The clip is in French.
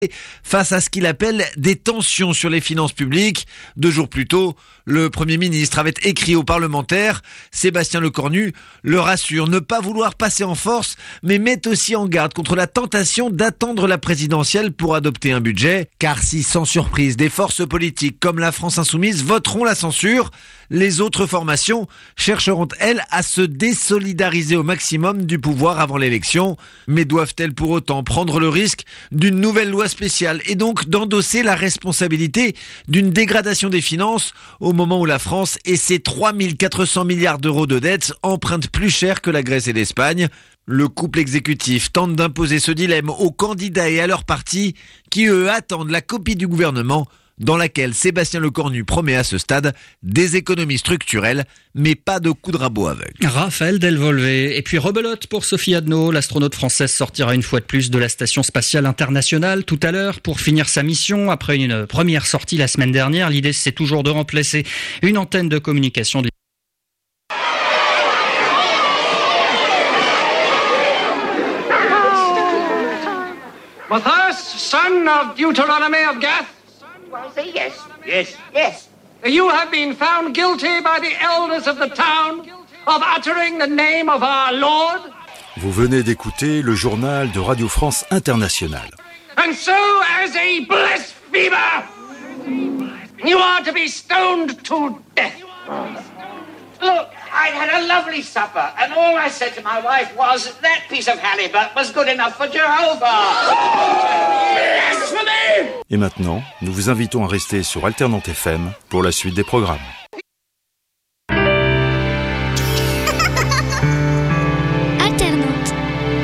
face à ce qu'il appelle des tensions sur les finances publiques. 2 jours plus tôt, le Premier ministre avait écrit aux parlementaires. Sébastien Lecornu le rassure, ne pas vouloir passer en force, mais met aussi en garde contre la tentation d'attendre la présidentielle pour adopter un budget. Car si, sans surprise, des forces politiques comme la France Insoumise voteront la censure, les autres formations chercheront, elles, à se désolidariser au maximum du pouvoir avant l'élection. Mais doivent-elles pour autant prendre le risque d'une nouvelle loi spéciale et donc d'endosser la responsabilité d'une dégradation des finances au moment où la France et ses 3 400 milliards d'euros de dettes empruntent plus cher que la Grèce et l'Espagne? Le couple exécutif tente d'imposer ce dilemme aux candidats et à leur parti qui, eux, attendent la copie du gouvernement dans laquelle Sébastien Lecornu promet à ce stade des économies structurelles, mais pas de coup de rabot aveugle. Raphaël Delvolvé. Et puis rebelote pour Sophie Adno. L'astronaute française sortira une fois de plus de la Station Spatiale Internationale tout à l'heure pour finir sa mission. Après une première sortie la semaine dernière, l'idée c'est toujours de remplacer une antenne de communication. Matthias, son of Deuteronomy of Gath. Yes. Yes. Yes. You have been found guilty by the elders of the town of uttering the name of our Lord. Vous venez d'écouter le journal de Radio France Internationale. And so, as a blasphemer, you are to be stoned to death. Look, I'd had a lovely supper, and all I said to my wife was that piece of halibut was good enough for Jehovah. Et maintenant, nous vous invitons à rester sur Alternante FM pour la suite des programmes.